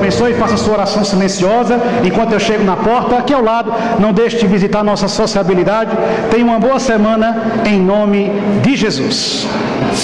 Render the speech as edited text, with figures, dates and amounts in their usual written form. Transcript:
abençoe, faça sua oração silenciosa enquanto eu chego na porta, aqui ao lado. Não deixe de visitar nossa sociabilidade. Tenha uma boa semana, em nome de Jesus.